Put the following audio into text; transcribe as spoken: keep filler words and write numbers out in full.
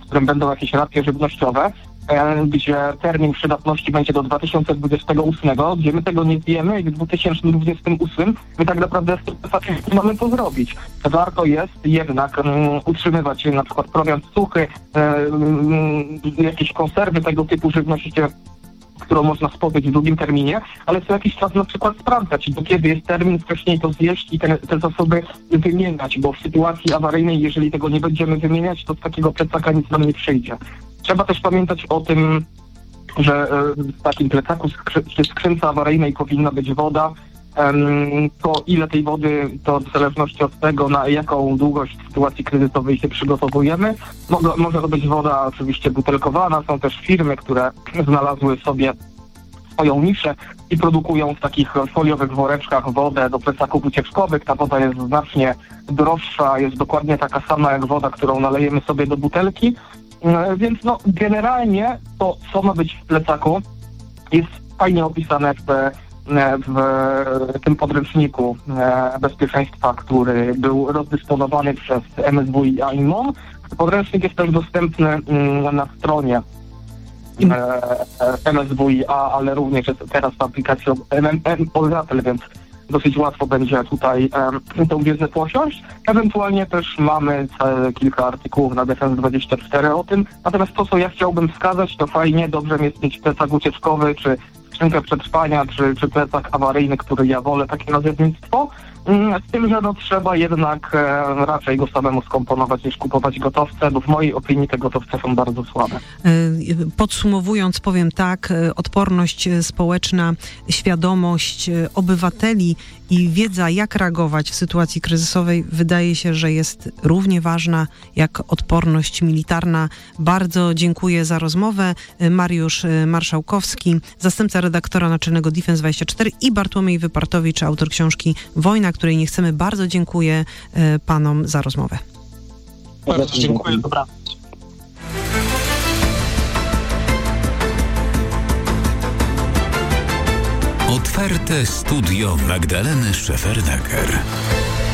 w którym będą jakieś racje żywnościowe, gdzie termin przydatności będzie do dwa tysiące dwudziestego ósmego, gdzie my tego nie wiemy i w dwa tysiące dwudziestym ósmym my tak naprawdę mamy to zrobić. Warto jest jednak um, utrzymywać na przykład prowiant suchy, um, jakieś konserwy tego typu żywności, którą można spożyć w długim terminie, ale co jakiś czas na przykład sprawdzać, do kiedy jest termin, wcześniej to zjeść i te, te zasoby wymieniać, bo w sytuacji awaryjnej, jeżeli tego nie będziemy wymieniać, to z takiego plecaka nic nam nie przyjdzie. Trzeba też pamiętać o tym, że w takim plecaku czy skrzynce awaryjnej powinna być woda. To ile tej wody, to w zależności od tego, na jaką długość w sytuacji kryzysowej się przygotowujemy. Może, może to być woda oczywiście butelkowana, są też firmy, które znalazły sobie swoją niszę i produkują w takich foliowych woreczkach wodę do plecaków ucieczkowych. Ta woda jest znacznie droższa, jest dokładnie taka sama jak woda, którą nalejemy sobie do butelki. Więc no generalnie to, co ma być w plecaku, jest fajnie opisane w w tym podręczniku bezpieczeństwa, który był rozdysponowany przez M S W i A I M O N. Podręcznik jest też dostępny na stronie M S W i A, ale również jest teraz w aplikacji Obywatel, więc dosyć łatwo będzie tutaj um, tą wiedzę posiąść. Ewentualnie też mamy kilka artykułów na Defense dwadzieścia cztery o tym. Natomiast to, co ja chciałbym wskazać, to fajnie, dobrze jest mieć plecak ucieczkowy, czy skrzynkę przetrwania, czy, czy plecak awaryjny, który ja wolę, takie nazewnictwo. Z tym, że no, trzeba jednak e, raczej go samemu skomponować niż kupować gotowce, bo w mojej opinii te gotowce są bardzo słabe. Podsumowując, powiem tak, odporność społeczna, świadomość obywateli i wiedza, jak reagować w sytuacji kryzysowej, wydaje się, że jest równie ważna jak odporność militarna. Bardzo dziękuję za rozmowę. Mariusz Marszałkowski, zastępca redaktora naczelnego Defense dwadzieścia cztery i Bartłomiej Wypartowicz, autor książki Wojna, której nie chcemy. Bardzo dziękuję panom za rozmowę. Bardzo dziękuję. Dobra. Otwarte studio Magdaleny Szefernaker.